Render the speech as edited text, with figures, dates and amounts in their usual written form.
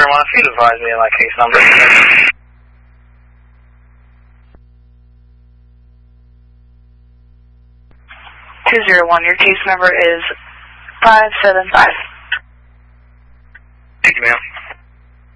201, if you'd advise me of my case number. 201, your case number is 575. Thank you, ma'am.